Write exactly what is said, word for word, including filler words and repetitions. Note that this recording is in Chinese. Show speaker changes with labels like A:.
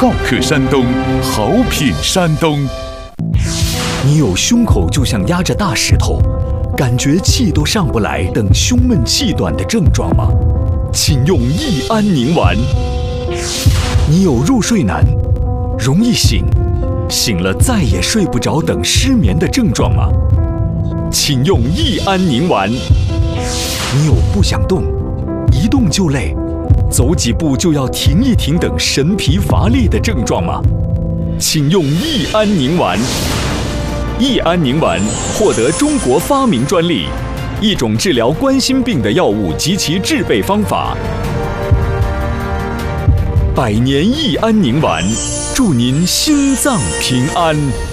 A: 好客山东，好品山东。
B: 你有胸口就像压着大石头，感觉气都上不来等胸闷气短的症状吗？请用益安宁丸。你有入睡难、容易醒、醒了再也睡不着等失眠的症状吗？请用益安宁丸。你有不想动、一动就累、走几步就要停一停等神疲乏力的症状吗？请用益安宁丸。益安宁丸获得中国发明专利，一种治疗冠心病的药物及其制备方法。百年益安宁丸，祝您心脏平安。